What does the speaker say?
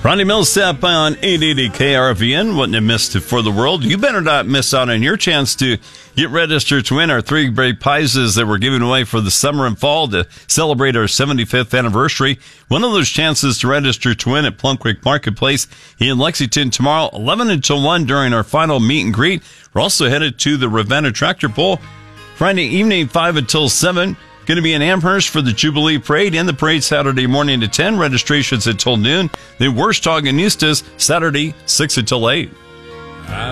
Ronnie Millsap on 880 KRVN. Wouldn't have missed it for the world. You better not miss out on your chance to get registered to win our 3 great prizes that we're giving away for the summer and fall to celebrate our 75th anniversary. One of those chances to register to win at Plum Creek Marketplace in Lexington tomorrow, 11 until 1 during our final meet and greet. We're also headed to the Ravenna Tractor Pull Friday evening, 5 until 7. Going to be in Amherst for the Jubilee Parade and the parade Saturday morning at 10. Registrations until noon. The Worstog and Eustis Saturday, 6 until 8.